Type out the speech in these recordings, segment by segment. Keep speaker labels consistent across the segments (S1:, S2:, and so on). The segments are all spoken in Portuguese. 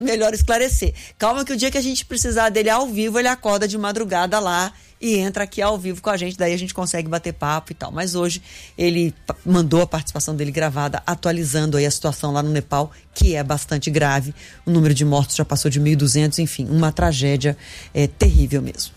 S1: melhor esclarecer. Calma que o dia que a gente precisar dele ao vivo, ele acorda de madrugada lá e entra aqui ao vivo com a gente, daí a gente consegue bater papo e tal. Mas hoje ele mandou a participação dele gravada, atualizando aí a situação lá no Nepal, que é bastante grave. O número de mortos já passou de 1.200, enfim, uma tragédia terrível mesmo.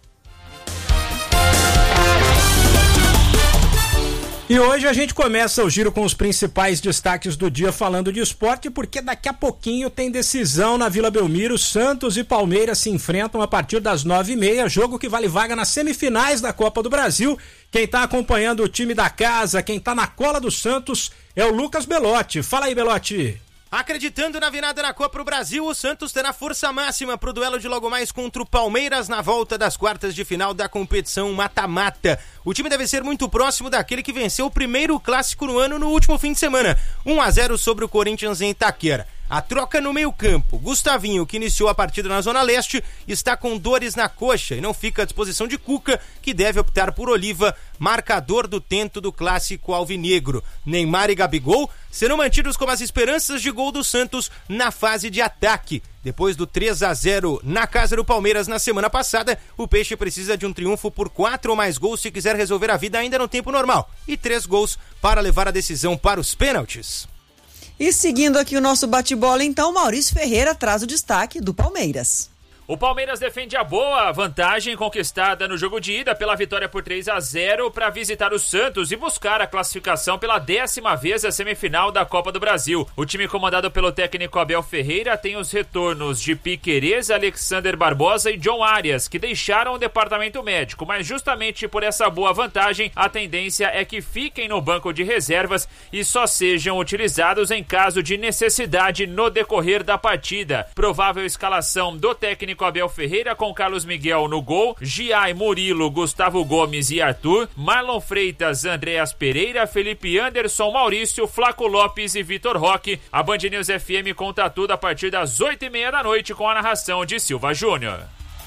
S2: E hoje a gente começa o giro com os principais destaques do dia falando de esporte, porque daqui a pouquinho tem decisão na Vila Belmiro. Santos e Palmeiras se enfrentam a partir das 9h30, jogo que vale vaga nas semifinais da Copa do Brasil. Quem está acompanhando o time da casa, quem está na cola do Santos é o Lucas Belotti. Fala aí, Belotti.
S3: Acreditando na virada na Copa do Brasil, o Santos terá força máxima para o duelo de logo mais contra o Palmeiras na volta das quartas de final da competição mata-mata. O time deve ser muito próximo daquele que venceu o primeiro clássico no ano no último fim de semana, 1-0 sobre o Corinthians em Itaquera. A troca no meio-campo. Gustavinho, que iniciou a partida na Zona Leste, está com dores na coxa e não fica à disposição de Cuca, que deve optar por Oliva, marcador do tento do clássico alvinegro. Neymar e Gabigol serão mantidos como as esperanças de gol do Santos na fase de ataque. Depois do 3-0 na casa do Palmeiras na semana passada, o Peixe precisa de um triunfo por 4 ou mais gols se quiser resolver a vida ainda no tempo normal. E 3 gols para levar a decisão para os pênaltis.
S1: E seguindo aqui o nosso bate-bola, então, Maurício Ferreira traz o destaque do Palmeiras.
S4: O Palmeiras defende a boa vantagem conquistada no jogo de ida pela vitória por 3-0 para visitar o Santos e buscar a classificação pela 10ª vez a semifinal da Copa do Brasil. O time comandado pelo técnico Abel Ferreira tem os retornos de Piquerez, Alexander Barbosa e John Arias, que deixaram o departamento médico, mas justamente por essa boa vantagem, a tendência é que fiquem no banco de reservas e só sejam utilizados em caso de necessidade no decorrer da partida. Provável escalação do técnico Abel Ferreira com Carlos Miguel no gol, Giai, Murilo, Gustavo Gomes e Arthur, Marlon Freitas, Andreas Pereira, Felipe Anderson, Maurício, Flaco Lopes e Vitor Roque. A Band News FM conta tudo a partir das 8h30 da noite com a narração de Silva Júnior.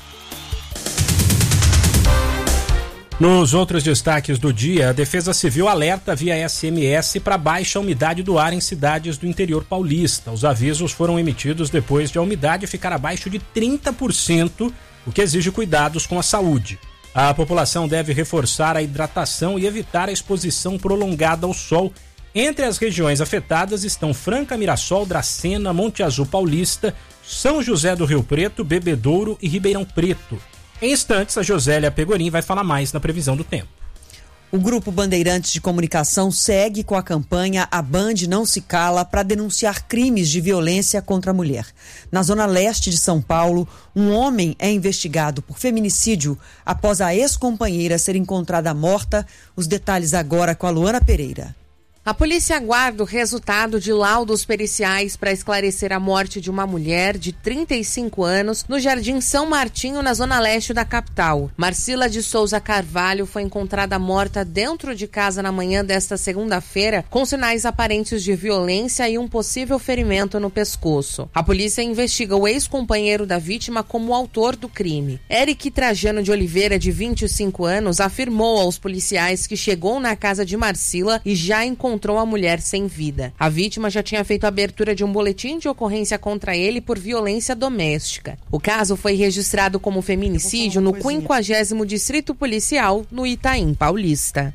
S2: Nos outros destaques do dia, a Defesa Civil alerta via SMS para baixa umidade do ar em cidades do interior paulista. Os avisos foram emitidos depois de a umidade ficar abaixo de 30%, o que exige cuidados com a saúde. A população deve reforçar a hidratação e evitar a exposição prolongada ao sol. Entre as regiões afetadas estão Franca, Mirassol, Dracena, Monte Azul Paulista, São José do Rio Preto, Bebedouro e Ribeirão Preto. Em instantes, a Josélia Pegorim vai falar mais na previsão do tempo.
S1: O Grupo Bandeirantes de Comunicação segue com a campanha A Band Não Se Cala para denunciar crimes de violência contra a mulher. Na zona leste de São Paulo, um homem é investigado por feminicídio após a ex-companheira ser encontrada morta. Os detalhes agora com a Luana Pereira.
S5: A polícia aguarda o resultado de laudos periciais para esclarecer a morte de uma mulher de 35 anos no Jardim São Martinho, na zona leste da capital. Marcila de Souza Carvalho foi encontrada morta dentro de casa na manhã desta segunda-feira, com sinais aparentes de violência e um possível ferimento no pescoço. A polícia investiga o ex-companheiro da vítima como o autor do crime. Eric Trajano de Oliveira, de 25 anos, afirmou aos policiais que chegou na casa de Marcila e já encontrou a mulher sem vida. A vítima já tinha feito a abertura de um boletim de ocorrência contra ele por violência doméstica. O caso foi registrado como feminicídio no 50º Distrito Policial, no Itaim Paulista.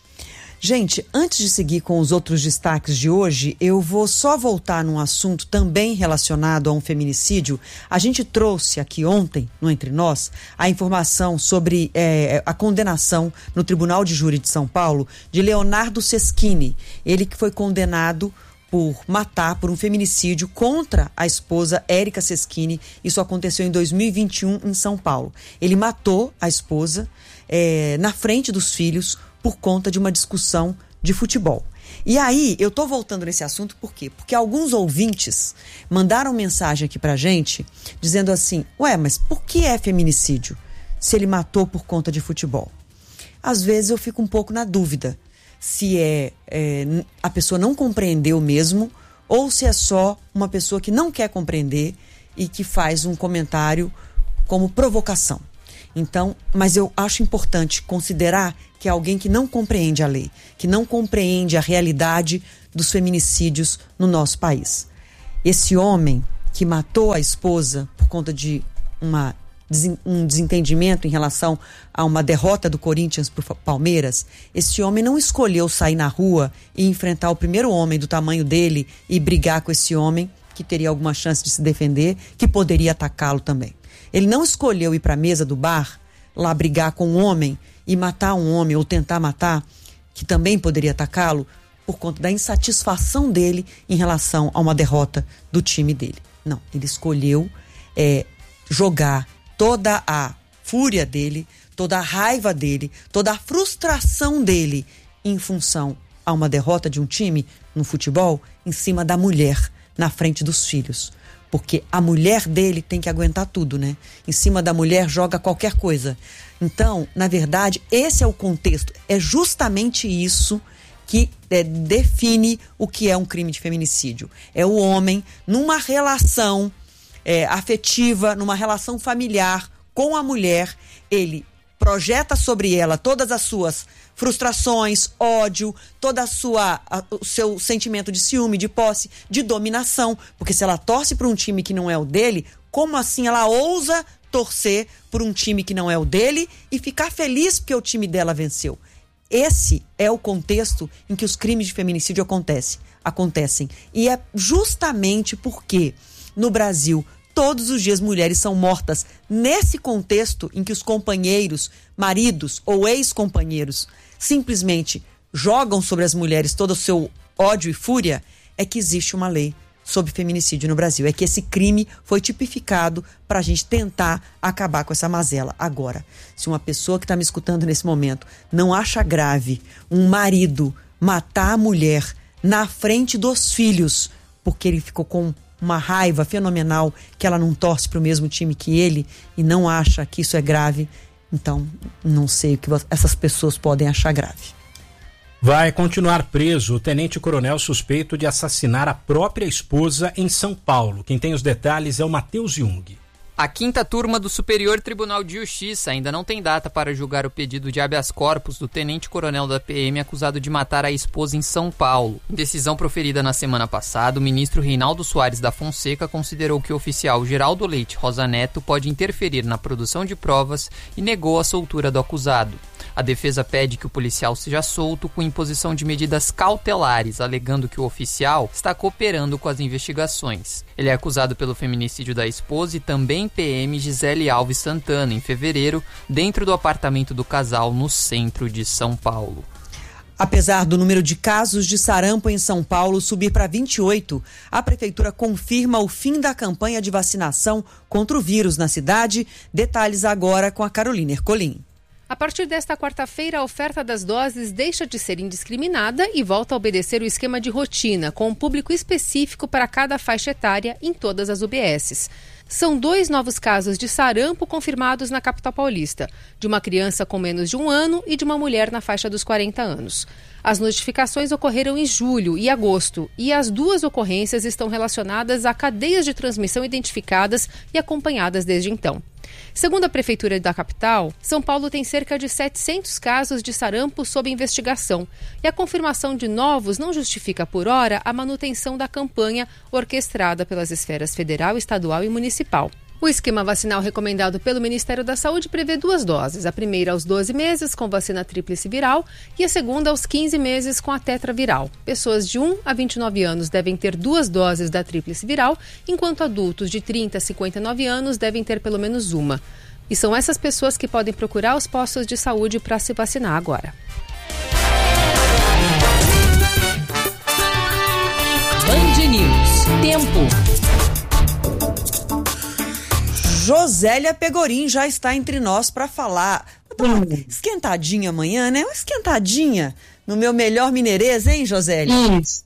S1: Gente, antes de seguir com os outros destaques de hoje, eu vou só voltar num assunto também relacionado a um feminicídio. A gente trouxe aqui ontem, no Entre Nós, a informação sobre a condenação no Tribunal de Júri de São Paulo de Leonardo Seschini. Ele que foi condenado por matar, por um feminicídio contra a esposa Érica Seschini. Isso aconteceu em 2021 em São Paulo. Ele matou a esposa na frente dos filhos por conta de uma discussão de futebol. E aí, eu tô voltando nesse assunto por quê? Porque alguns ouvintes mandaram mensagem aqui pra gente dizendo assim, mas por que é feminicídio se ele matou por conta de futebol? Às vezes eu fico um pouco na dúvida se a pessoa não compreendeu mesmo ou se é só uma pessoa que não quer compreender e que faz um comentário como provocação. Então, mas eu acho importante considerar que é alguém que não compreende a lei, que não compreende a realidade dos feminicídios no nosso país. Esse homem, que matou a esposa por conta de um desentendimento em relação a uma derrota do Corinthians para o Palmeiras, esse homem não escolheu sair na rua e enfrentar o primeiro homem do tamanho dele e brigar com esse homem, que teria alguma chance de se defender, que poderia atacá-lo também. Ele não escolheu ir para a mesa do bar, lá brigar com um homem e matar um homem ou tentar matar, que também poderia atacá-lo, por conta da insatisfação dele em relação a uma derrota do time dele. Não, ele escolheu jogar toda a fúria dele, toda a raiva dele, toda a frustração dele em função a uma derrota de um time no futebol em cima da mulher, na frente dos filhos. Porque a mulher dele tem que aguentar tudo, né? Em cima da mulher joga qualquer coisa. Então, na verdade, esse é o contexto. É justamente isso que define o que é um crime de feminicídio. É o homem numa relação afetiva, numa relação familiar com a mulher, ele projeta sobre ela todas as suas frustrações, ódio, o seu sentimento de ciúme, de posse, de dominação, porque se ela torce para um time que não é o dele, como assim ela ousa torcer por um time que não é o dele e ficar feliz porque o time dela venceu? Esse é o contexto em que os crimes de feminicídio acontecem. E é justamente porque no Brasil todos os dias mulheres são mortas nesse contexto em que os companheiros, maridos ou ex-companheiros simplesmente jogam sobre as mulheres todo o seu ódio e fúria, é que existe uma lei sobre feminicídio no Brasil. É que esse crime foi tipificado para a gente tentar acabar com essa mazela. Agora, se uma pessoa que está me escutando nesse momento não acha grave um marido matar a mulher na frente dos filhos porque ele ficou com uma raiva fenomenal que ela não torce para o mesmo time que ele e não acha que isso é grave, então não sei o que essas pessoas podem achar grave.
S2: Vai continuar preso o tenente-coronel suspeito de assassinar a própria esposa em São Paulo. Quem tem os detalhes é o Matheus Jung.
S6: A 5ª turma do Superior Tribunal de Justiça ainda não tem data para julgar o pedido de habeas corpus do tenente-coronel da PM acusado de matar a esposa em São Paulo. Em decisão proferida na semana passada, o ministro Reinaldo Soares da Fonseca considerou que o oficial Geraldo Leite Rosa Neto pode interferir na produção de provas e negou a soltura do acusado. A defesa pede que o policial seja solto com imposição de medidas cautelares, alegando que o oficial está cooperando com as investigações. Ele é acusado pelo feminicídio da esposa e também PM Gisele Alves Santana, em fevereiro, dentro do apartamento do casal no centro de São Paulo.
S1: Apesar do número de casos de sarampo em São Paulo subir para 28, a prefeitura confirma o fim da campanha de vacinação contra o vírus na cidade. Detalhes agora com a Carolina Ercolim.
S7: A partir desta quarta-feira, a oferta das doses deixa de ser indiscriminada e volta a obedecer o esquema de rotina, com um público específico para cada faixa etária em todas as UBSs. São 2 novos casos de sarampo confirmados na capital paulista, de uma criança com menos de 1 ano e de uma mulher na faixa dos 40 anos. As notificações ocorreram em julho e agosto, e as 2 ocorrências estão relacionadas a cadeias de transmissão identificadas e acompanhadas desde então. Segundo a Prefeitura da capital, São Paulo tem cerca de 700 casos de sarampo sob investigação, e a confirmação de novos não justifica, por hora, a manutenção da campanha orquestrada pelas esferas federal, estadual e municipal. O esquema vacinal recomendado pelo Ministério da Saúde prevê 2 doses, a primeira aos 12 meses com vacina tríplice viral e a segunda aos 15 meses com a tetraviral. Pessoas de 1 a 29 anos devem ter 2 doses da tríplice viral, enquanto adultos de 30 a 59 anos devem ter pelo menos uma. E são essas pessoas que podem procurar os postos de saúde para se vacinar agora.
S8: Band News. Tempo.
S1: Josélia Pegorim já está entre nós para falar. Uma esquentadinha amanhã, né? Uma esquentadinha no meu melhor mineirês, hein, Josélia?
S9: Isso.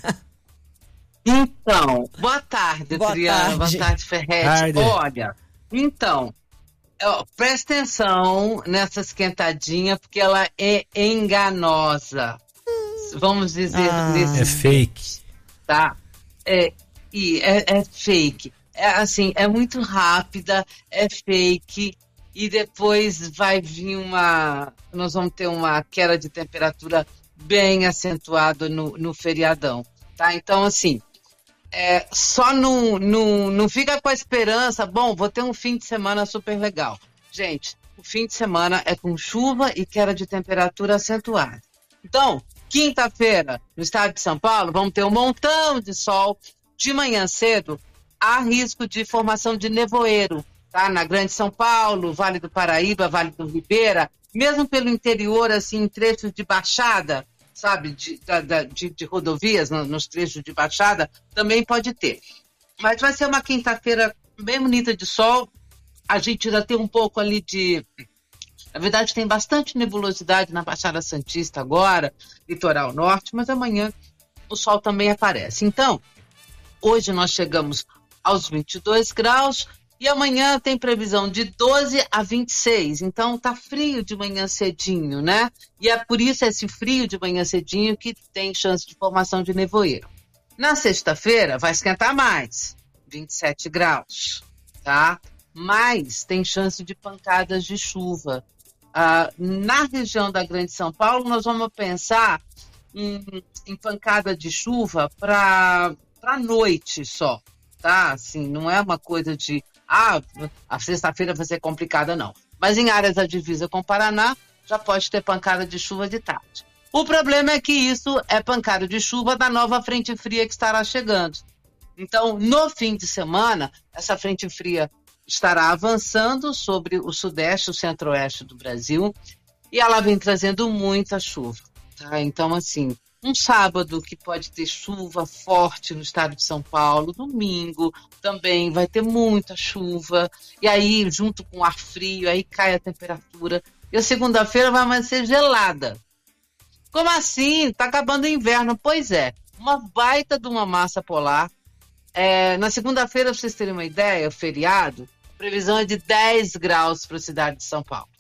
S9: Então, boa tarde, Adriana. Boa tarde, Ferretti. Olha, então, presta atenção nessa esquentadinha, porque ela é enganosa. Vamos dizer
S2: é fake.
S9: Tá? É fake. É muito rápida, é fake, e depois vai vir nós vamos ter uma queda de temperatura bem acentuada no feriadão, tá? Então, assim, só não fica com a esperança, bom, vou ter um fim de semana super legal. Gente, o fim de semana é com chuva e queda de temperatura acentuada. Então, quinta-feira, no estado de São Paulo, vamos ter um montão de sol. De manhã cedo, há risco de formação de nevoeiro, tá? Na Grande São Paulo, Vale do Paraíba, Vale do Ribeira, mesmo pelo interior, assim, em trechos de baixada, sabe, de rodovias, nos trechos de baixada, também pode ter. Mas vai ser uma quinta-feira bem bonita de sol. A gente já tem um pouco ali de... Na verdade, tem bastante nebulosidade na Baixada Santista agora, litoral norte, mas amanhã o sol também aparece. Então, hoje nós chegamos aos 22 graus e amanhã tem previsão de 12 a 26. Então, tá frio de manhã cedinho, né? E é por isso esse frio de manhã cedinho que tem chance de formação de nevoeiro. Na sexta-feira vai esquentar mais, 27 graus, tá? Mas tem chance de pancadas de chuva. Na região da Grande São Paulo, nós vamos pensar em pancada de chuva para noite só, tá? Assim, não é uma coisa de, a sexta-feira vai ser complicada, não. Mas em áreas da divisa com o Paraná, já pode ter pancada de chuva de tarde. O problema é que isso é pancada de chuva da nova frente fria que estará chegando. Então, no fim de semana, essa frente fria estará avançando sobre o sudeste, o centro-oeste do Brasil, e ela vem trazendo muita chuva, tá? Então, assim, um sábado que pode ter chuva forte no estado de São Paulo, domingo também vai ter muita chuva, e aí, junto com o ar frio, aí cai a temperatura, e a segunda-feira vai amanhecer gelada. Como assim? Tá acabando o inverno. Pois é, uma baita de uma massa polar. Na segunda-feira, pra vocês terem uma ideia, o feriado, previsão é de 10 graus para a cidade de São Paulo.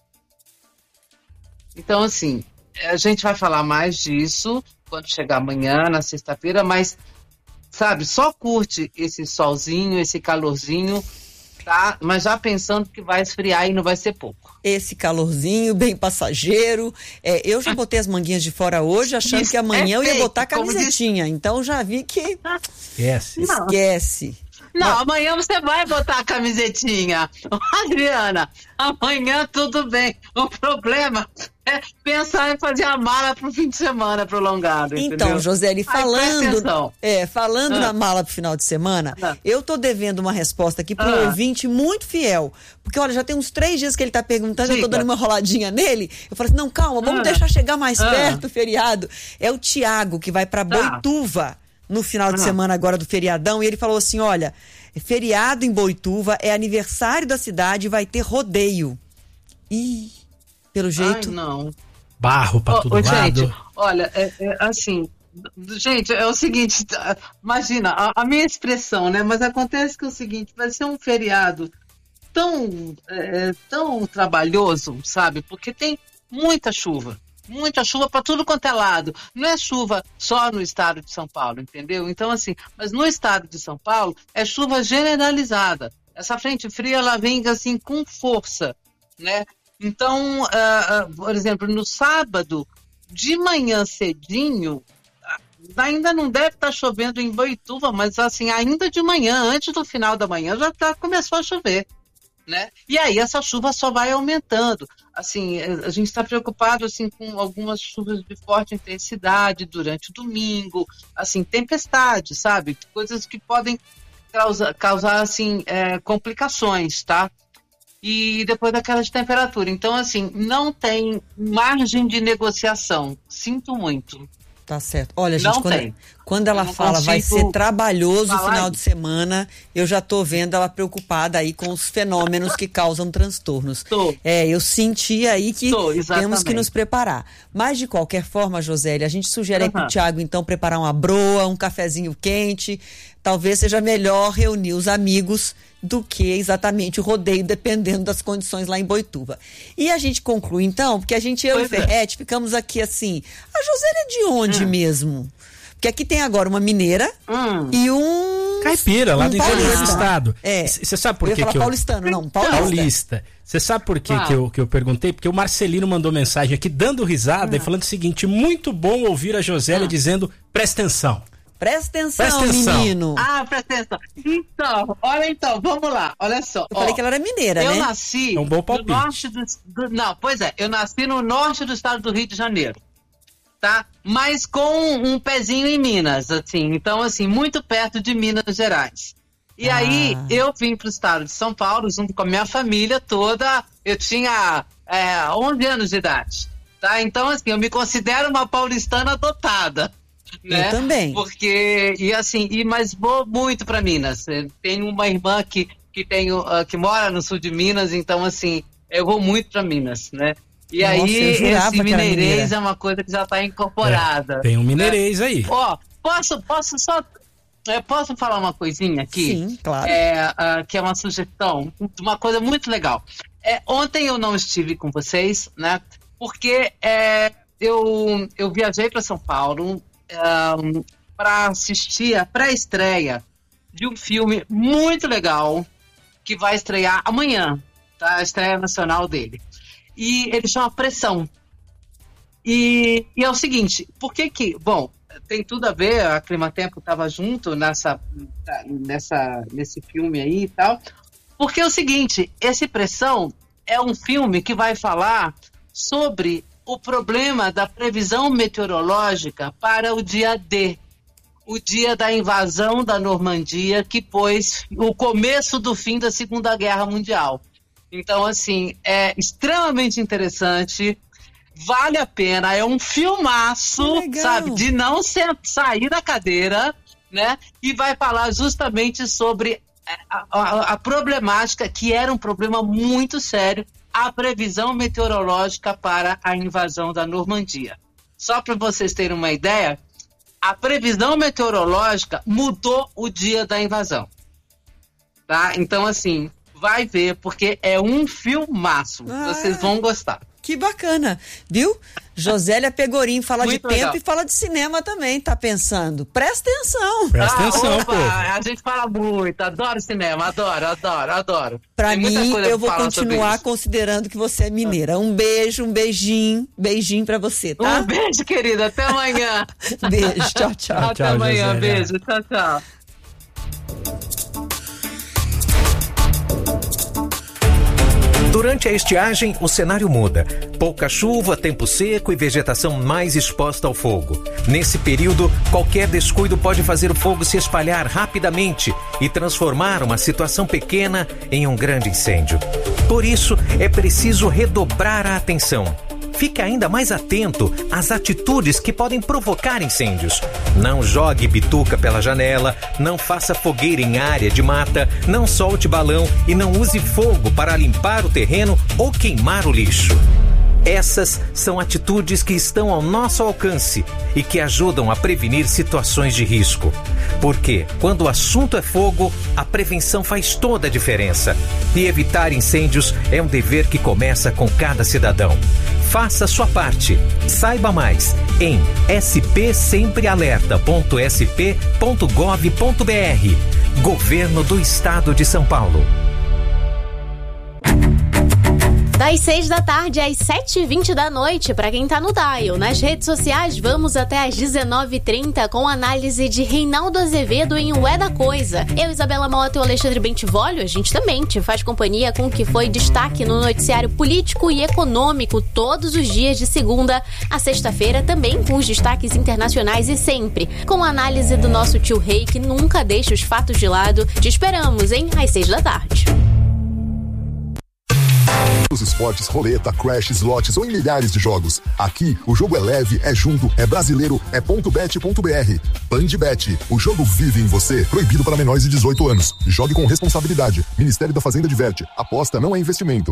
S9: Então, assim, a gente vai falar mais disso quando chegar amanhã, na sexta-feira, mas, sabe, só curte esse solzinho, esse calorzinho, tá? Mas já pensando que vai esfriar e não vai ser pouco.
S1: Esse calorzinho bem passageiro. Eu já botei as manguinhas de fora hoje, achando que amanhã eu ia botar a camisetinha. Então já vi que... Esquece.
S9: Não, amanhã você vai botar a camisetinha. Adriana, amanhã tudo bem. O problema é pensar em fazer a mala pro fim de semana prolongado, entendeu?
S1: Então, Joseli, falando na mala pro final de semana, eu tô devendo uma resposta aqui pro ouvinte muito fiel. Porque, olha, já tem uns 3 dias que ele tá perguntando, eu tô dando uma roladinha nele. Eu falei assim, não, calma, vamos deixar chegar mais perto o feriado. É o Tiago, que vai pra Boituva no final de semana agora do feriadão, e ele falou assim, olha, feriado em Boituva, é aniversário da cidade, vai ter rodeio. Ih, pelo jeito...
S9: Ai, não.
S2: Barro pra todo lado.
S9: Gente, olha, assim, gente, é o seguinte, imagina, a minha expressão, né, mas acontece que é o seguinte, vai ser um feriado tão trabalhoso, sabe, porque tem muita chuva para tudo quanto é lado. Não é chuva só no estado de São Paulo, entendeu? Então, assim, mas no estado de São Paulo é chuva generalizada. Essa frente fria, ela vem, assim, com força, né? Então, por exemplo, no sábado, de manhã cedinho, ainda não deve estar chovendo em Boituva, mas, assim, ainda de manhã, antes do final da manhã, já começou a chover. Né? E aí essa chuva só vai aumentando. Assim, a gente está preocupado assim, com algumas chuvas de forte intensidade durante o domingo, assim, tempestade, sabe? Coisas que podem causar assim, complicações, tá? E depois da queda de temperatura. Então, assim, não tem margem de negociação. Sinto muito.
S1: Tá certo. Olha, gente, quando ela fala vai ser trabalhoso o final de semana, eu já tô vendo ela preocupada aí com os fenômenos que causam transtornos. Eu senti aí que temos que nos preparar. Mas, de qualquer forma, Josélia, a gente sugere aí pro Thiago, então, preparar uma broa, um cafezinho quente. Talvez seja melhor reunir os amigos do que exatamente o rodeio, dependendo das condições lá em Boituva. E a gente conclui, então, porque eu e Ferretti ficamos aqui assim, a Josélia é de onde mesmo? Porque aqui tem agora uma mineira e um...
S2: Caipira, lá do interior do estado. Você sabe por que
S1: paulistano, não, paulista.
S2: Você sabe por que eu perguntei? Porque o Marcelino mandou mensagem aqui, dando risada e falando o seguinte, muito bom ouvir a Josélia dizendo, presta atenção.
S1: Presta atenção, menino.
S9: Presta atenção. Então, vamos lá, olha só.
S1: Eu falei que ela era mineira, né?
S9: Eu nasci
S2: um bom palpite.
S9: no norte eu nasci no norte do estado do Rio de Janeiro, tá? Mas com um pezinho em Minas, assim. Então, assim, muito perto de Minas Gerais. E aí, eu vim para o estado de São Paulo, junto com a minha família toda. Eu tinha 11 anos de idade, tá? Então, assim, eu me considero uma paulistana adotada. Né?
S1: Eu também.
S9: Porque, mas vou muito para Minas. Eu tenho uma irmã que mora no sul de Minas, então, assim, eu vou muito para Minas, né? E
S1: Nossa,
S9: aí, esse mineirês é uma coisa que já está incorporada.
S2: Tem um mineirês aí.
S9: Posso falar uma coisinha aqui?
S1: Sim, claro.
S9: Que é uma sugestão, uma coisa muito legal. Ontem eu não estive com vocês, né? Porque eu viajei para São Paulo para assistir a pré-estreia de um filme muito legal que vai estrear amanhã, tá? A estreia nacional dele. E ele chama Pressão. E é o seguinte, por que que... Bom, tem tudo a ver, a Climatempo estava junto nesse filme aí e tal. Porque é o seguinte, esse Pressão é um filme que vai falar sobre o problema da previsão meteorológica para o dia D, o dia da invasão da Normandia, que pôs o começo do fim da Segunda Guerra Mundial. Então, assim, é extremamente interessante, vale a pena, é um filmaço, sabe, de não sair da cadeira, né? E vai falar justamente sobre a problemática, que era um problema muito sério, a previsão meteorológica para a invasão da Normandia. Só para vocês terem uma ideia, a previsão meteorológica mudou o dia da invasão. Tá? Então, assim, vai ver, porque é um filmaço. Vocês vão gostar.
S1: Que bacana, viu? Josélia Pegorim fala
S9: muito
S1: de tempo
S9: legal.
S1: E fala de cinema também, tá pensando? Presta atenção.
S2: Presta atenção, pô.
S9: A gente fala muito, adoro cinema, adoro.
S1: Pra mim, eu vou continuar considerando que você é mineira. Um beijo, um beijinho pra você, tá?
S9: Um beijo, querida, até amanhã.
S1: Beijo, tchau.
S9: Até amanhã, beijo, tchau.
S10: Durante a estiagem, o cenário muda. Pouca chuva, tempo seco e vegetação mais exposta ao fogo. Nesse período, qualquer descuido pode fazer o fogo se espalhar rapidamente e transformar uma situação pequena em um grande incêndio. Por isso, é preciso redobrar a atenção. Fique ainda mais atento às atitudes que podem provocar incêndios. Não jogue bituca pela janela, não faça fogueira em área de mata, não solte balão e não use fogo para limpar o terreno ou queimar o lixo. Essas são atitudes que estão ao nosso alcance e que ajudam a prevenir situações de risco. Porque, quando o assunto é fogo, a prevenção faz toda a diferença. E evitar incêndios é um dever que começa com cada cidadão. Faça sua parte. Saiba mais em spsemprealerta.sp.gov.br. Governo do Estado de São Paulo.
S11: Das 6 da tarde às 7h20 da noite, para quem tá no dial. Nas redes sociais, vamos até às 19h30 com análise de Reinaldo Azevedo em O É da Coisa. Eu, Isabela Mota e o Alexandre Bentivolio, a gente também te faz companhia com o que foi destaque no noticiário político e econômico todos os dias de segunda a sexta-feira, também com os destaques internacionais e sempre com a análise do nosso tio Rei, que nunca deixa os fatos de lado. Te esperamos, hein? Às 6 da tarde.
S12: Os esportes, roleta, crash, slots ou em milhares de jogos. Aqui, o jogo é leve, é junto, é brasileiro, é .bet.br. Bandbet, o jogo vive em você. Proibido para menores de 18 anos. Jogue com responsabilidade. Ministério da Fazenda diverte. Aposta não é investimento.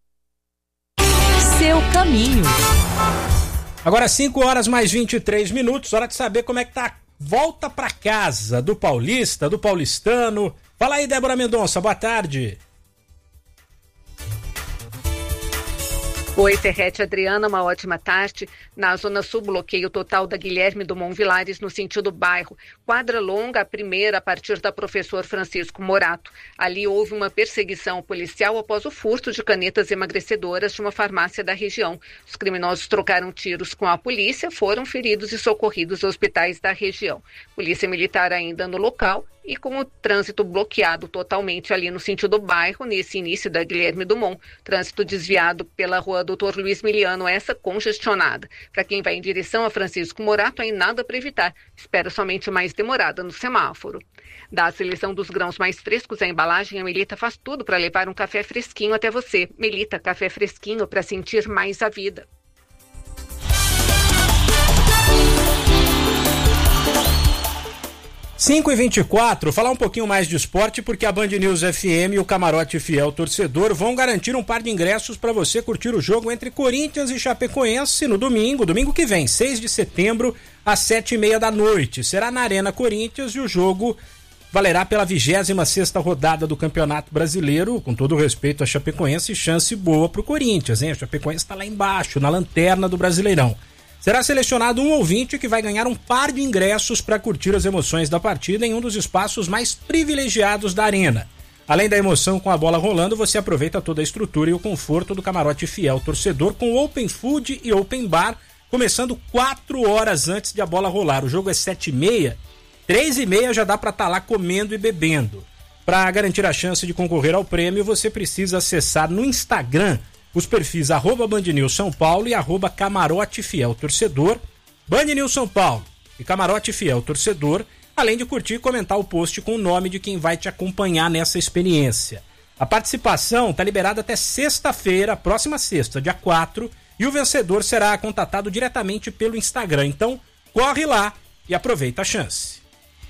S8: Seu caminho.
S2: Agora 5h mais 23. Hora de saber como é que tá a volta pra casa do paulista, do paulistano. Fala aí, Débora Mendonça, boa tarde.
S13: Oi, Ferrete Adriana, uma ótima tarde. Na Zona Sul, bloqueio total da Guilherme Dumont Vilares no sentido bairro. Quadra longa, a primeira a partir da Professor Francisco Morato. Ali houve uma perseguição policial após o furto de canetas emagrecedoras de uma farmácia da região. Os criminosos trocaram tiros com a polícia, foram feridos e socorridos aos hospitais da região. Polícia Militar ainda no local e com o trânsito bloqueado totalmente ali no sentido bairro, nesse início da Guilherme Dumont. Trânsito desviado pela rua Doutor Luiz Miliano, essa congestionada. Para quem vai em direção a Francisco Morato, aí nada para evitar. Espera somente mais demorada no semáforo. Da seleção dos grãos mais frescos à embalagem, a Melita faz tudo para levar um café fresquinho até você. Melita, café fresquinho para sentir mais a vida.
S2: 5h24, falar um pouquinho mais de esporte, porque a Band News FM e o Camarote Fiel Torcedor vão garantir um par de ingressos para você curtir o jogo entre Corinthians e Chapecoense no domingo que vem, 6 de setembro, às 7h30 da noite. Será na Arena Corinthians e o jogo valerá pela 26ª rodada do Campeonato Brasileiro. Com todo respeito a Chapecoense, chance boa pro Corinthians, hein? A Chapecoense está lá embaixo, na lanterna do Brasileirão. Será selecionado um ouvinte que vai ganhar um par de ingressos para curtir as emoções da partida em um dos espaços mais privilegiados da arena. Além da emoção com a bola rolando, você aproveita toda a estrutura e o conforto do Camarote Fiel Torcedor com Open Food e Open Bar, começando 4 horas antes de a bola rolar. O jogo é 7h30, 3h30 já dá para estar lá comendo e bebendo. Para garantir a chance de concorrer ao prêmio, você precisa acessar no Instagram os perfis @BandNews São Paulo e @Camarote Fiel Torcedor, Band News São Paulo e Camarote Fiel Torcedor, além de curtir e comentar o post com o nome de quem vai te acompanhar nessa experiência. A participação está liberada até sexta-feira, próxima sexta, dia 4, e o vencedor será contatado diretamente pelo Instagram. Então, corre lá e aproveita a chance.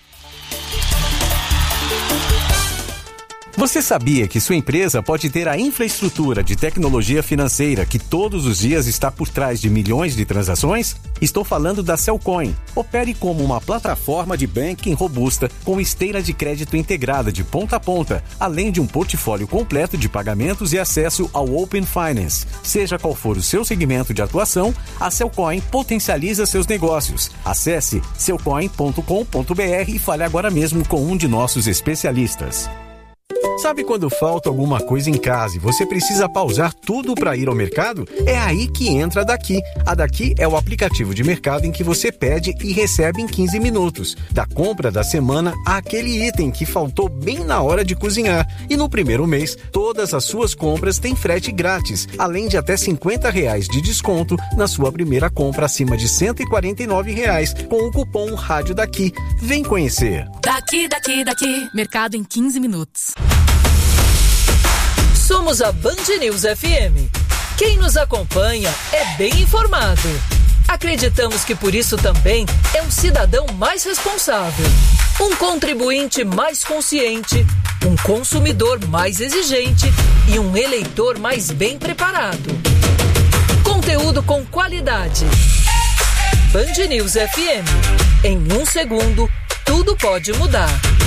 S14: Você sabia que sua empresa pode ter a infraestrutura de tecnologia financeira que todos os dias está por trás de milhões de transações? Estou falando da Cellcoin. Opere como uma plataforma de banking robusta com esteira de crédito integrada de ponta a ponta, além de um portfólio completo de pagamentos e acesso ao Open Finance. Seja qual for o seu segmento de atuação, a Cellcoin potencializa seus negócios. Acesse cellcoin.com.br e fale agora mesmo com um de nossos especialistas. Sabe quando falta alguma coisa em casa e você precisa pausar tudo para ir ao mercado? É aí que entra a Daqui. A Daqui é o aplicativo de mercado em que você pede e recebe em 15 minutos. Da compra da semana àquele item que faltou bem na hora de cozinhar. E no primeiro mês, todas as suas compras têm frete grátis, além de até R$50 de desconto na sua primeira compra acima de R$149 com o cupom Rádio Daqui. Vem conhecer.
S15: Daqui. Mercado em 15 minutos. Somos a Band News FM. Quem nos acompanha é bem informado. Acreditamos que por isso também é um cidadão mais responsável, um contribuinte mais consciente, um consumidor mais exigente e um eleitor mais bem preparado. Conteúdo com qualidade. Band News FM. Em 1 segundo, tudo pode mudar.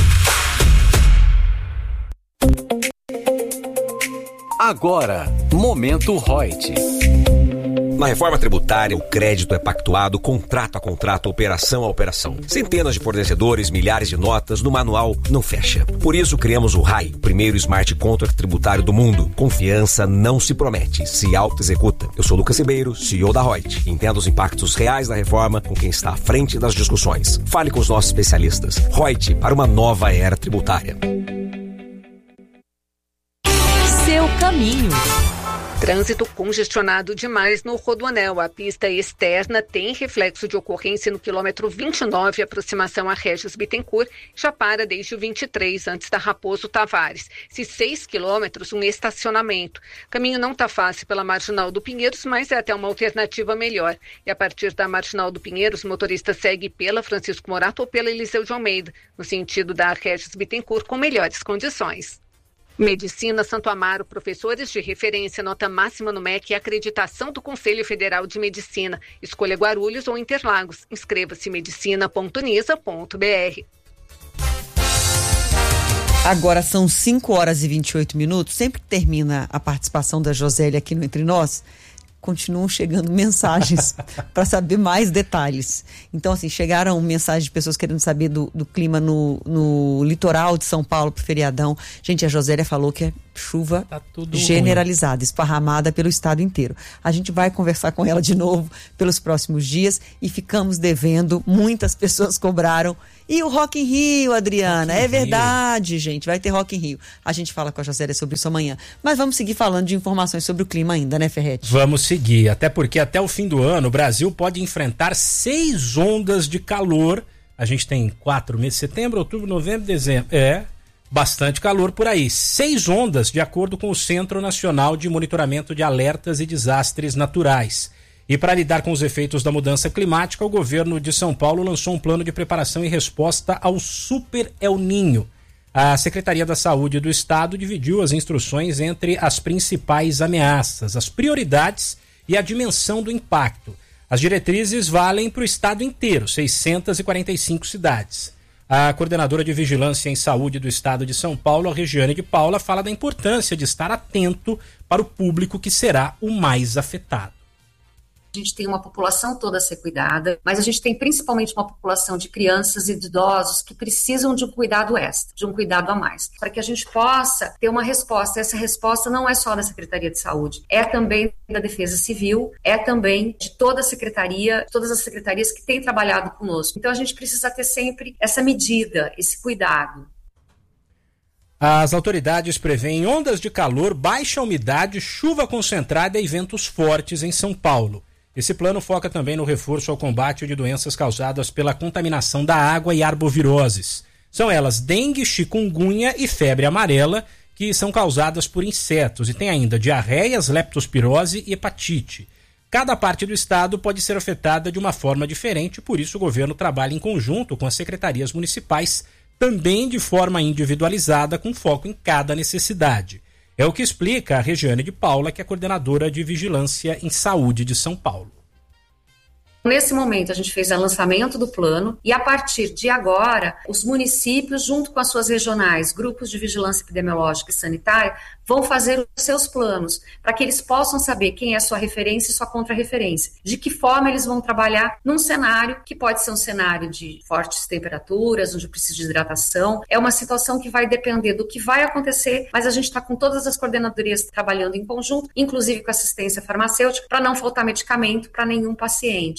S14: Agora, Momento Reut.
S16: Na reforma tributária, o crédito é pactuado contrato a contrato, operação a operação. Centenas de fornecedores, milhares de notas, no manual não fecha. Por isso criamos o RAI, o primeiro smart contract tributário do mundo. Confiança não se promete, se auto-executa. Eu sou Lucas Ribeiro, CEO da Reut. Entenda os impactos reais da reforma com quem está à frente das discussões. Fale com os nossos especialistas. Reut, para uma nova era tributária.
S15: Seu caminho.
S13: Trânsito congestionado demais no Rodoanel. A pista externa tem reflexo de ocorrência no quilômetro 29, aproximação a Regis Bittencourt, já para desde o 23, antes da Raposo Tavares. Se 6 quilômetros, um estacionamento. O caminho não está fácil pela Marginal do Pinheiros, mas é até uma alternativa melhor. E a partir da Marginal do Pinheiros, o motorista segue pela Francisco Morato ou pela Eliseu de Almeida, no sentido da Regis Bittencourt, com melhores condições. Medicina Santo Amaro, professores de referência, nota máxima no MEC e acreditação do Conselho Federal de Medicina. Escolha Guarulhos ou Interlagos. Inscreva-se medicina.unisa.br.
S1: Agora são 5 horas e 28 minutos. Sempre que termina a participação da Josélia aqui no Entre Nós, continuam chegando mensagens para saber mais detalhes. Então, assim, chegaram mensagens de pessoas querendo saber do clima no litoral de São Paulo pro feriadão. Gente, a Josélia falou que é chuva generalizada, esparramada pelo estado inteiro. A gente vai conversar com ela de novo pelos próximos dias e ficamos devendo. Muitas pessoas cobraram. E o Rock in Rio, Adriana? É verdade, gente. Vai ter Rock in Rio. A gente fala com a Josélia sobre isso amanhã. Mas vamos seguir falando de informações sobre o clima ainda, né, Ferretti?
S2: Vamos seguir. Até porque até o fim do ano o Brasil pode enfrentar 6 ondas de calor. A gente tem 4 meses, setembro, outubro, novembro, dezembro. Bastante calor por aí. 6 ondas, de acordo com o Centro Nacional de Monitoramento de Alertas e Desastres Naturais. E para lidar com os efeitos da mudança climática, o governo de São Paulo lançou um plano de preparação e resposta ao Super El Niño. A Secretaria da Saúde do Estado dividiu as instruções entre as principais ameaças, as prioridades e a dimensão do impacto. As diretrizes valem para o estado inteiro, 645 cidades. A coordenadora de Vigilância em Saúde do Estado de São Paulo, a Regiane de Paula, fala da importância de estar atento para o público que será o mais afetado.
S17: A gente tem uma população toda a ser cuidada, mas a gente tem principalmente uma população de crianças e de idosos que precisam de um cuidado extra, de um cuidado a mais, para que a gente possa ter uma resposta. Essa resposta não é só da Secretaria de Saúde, é também da Defesa Civil, é também de toda a Secretaria, todas as secretarias que têm trabalhado conosco. Então a gente precisa ter sempre essa medida, esse cuidado.
S2: As autoridades prevêem ondas de calor, baixa umidade, chuva concentrada e ventos fortes em São Paulo. Esse plano foca também no reforço ao combate de doenças causadas pela contaminação da água e arboviroses. São elas dengue, chikungunya e febre amarela, que são causadas por insetos, e tem ainda diarreias, leptospirose e hepatite. Cada parte do estado pode ser afetada de uma forma diferente, por isso o governo trabalha em conjunto com as secretarias municipais, também de forma individualizada, com foco em cada necessidade. É o que explica a Regiane de Paula, que é coordenadora de Vigilância em Saúde de São Paulo.
S17: Nesse momento, a gente fez o lançamento do plano e, a partir de agora, os municípios, junto com as suas regionais, grupos de vigilância epidemiológica e sanitária, vão fazer os seus planos para que eles possam saber quem é a sua referência e sua contra-referência. De que forma eles vão trabalhar num cenário que pode ser um cenário de fortes temperaturas, onde precisa de hidratação. É uma situação que vai depender do que vai acontecer, mas a gente está com todas as coordenadorias trabalhando em conjunto, inclusive com assistência farmacêutica, para não faltar medicamento para nenhum paciente.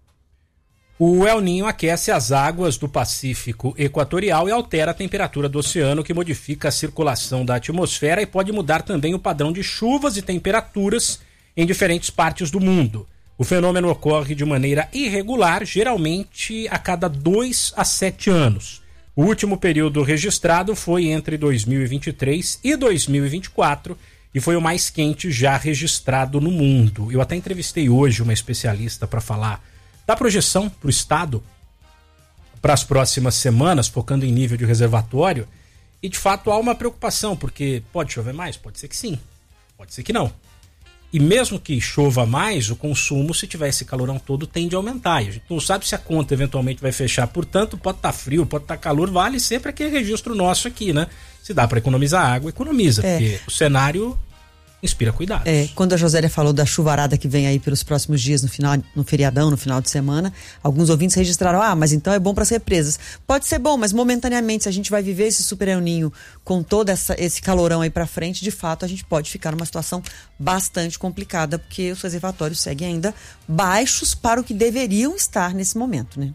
S2: O El Niño aquece as águas do Pacífico Equatorial e altera a temperatura do oceano, que modifica a circulação da atmosfera e pode mudar também o padrão de chuvas e temperaturas em diferentes partes do mundo. O fenômeno ocorre de maneira irregular, geralmente a cada 2 a 7 anos. O último período registrado foi entre 2023 e 2024 e foi o mais quente já registrado no mundo. Eu até entrevistei hoje uma especialista para falar da projeção para o estado para as próximas semanas, focando em nível de reservatório, e de fato há uma preocupação, porque pode chover mais? Pode ser que sim, pode ser que não. E mesmo que chova mais, o consumo, se tiver esse calorão todo, tende a aumentar. E a gente não sabe se a conta eventualmente vai fechar, portanto, pode estar frio, pode estar calor, vale sempre aquele registro nosso aqui, né? Se dá para economizar água, economiza, porque o cenário inspira cuidado.
S1: Quando a Josélia falou da chuvarada que vem aí pelos próximos dias no feriadão, no final de semana, alguns ouvintes registraram, mas então é bom para as represas. Pode ser bom, mas momentaneamente, se a gente vai viver esse Super El Niño com todo esse calorão aí para frente, de fato a gente pode ficar numa situação bastante complicada, porque os reservatórios seguem ainda baixos para o que deveriam estar nesse momento, né?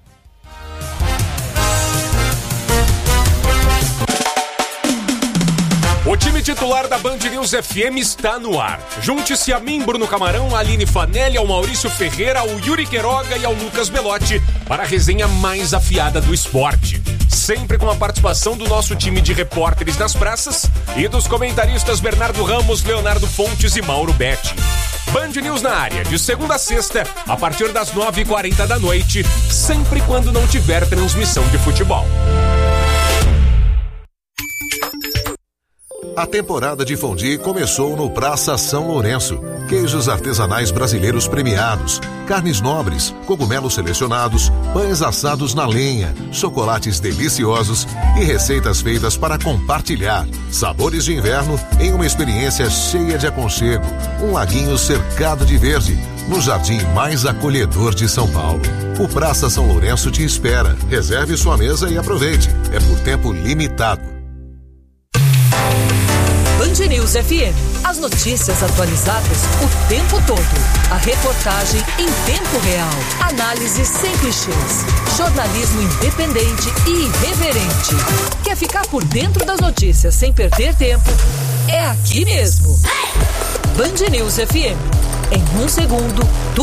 S18: O time titular da Band News FM está no ar. Junte-se a mim, Bruno Camarão, a Aline Fanelli, ao Maurício Ferreira, ao Yuri Queiroga e ao Lucas Belotti para a resenha mais afiada do esporte. Sempre com a participação do nosso time de repórteres das praças e dos comentaristas Bernardo Ramos, Leonardo Fontes e Mauro Betti. Band News na área, de segunda a sexta, a partir das 9h40 da noite, sempre quando não tiver transmissão de futebol.
S19: A temporada de fondue começou no Praça São Lourenço. Queijos artesanais brasileiros premiados, carnes nobres, cogumelos selecionados, pães assados na lenha, chocolates deliciosos e receitas feitas para compartilhar. Sabores de inverno em uma experiência cheia de aconchego. Um laguinho cercado de verde, no jardim mais acolhedor de São Paulo. O Praça São Lourenço te espera. Reserve sua mesa e aproveite. É por tempo limitado.
S15: Band News FM. As notícias atualizadas o tempo todo. A reportagem em tempo real. Análise sem clichês. Jornalismo independente e irreverente. Quer ficar por dentro das notícias sem perder tempo? É aqui mesmo. Band News FM. Em um segundo, tudo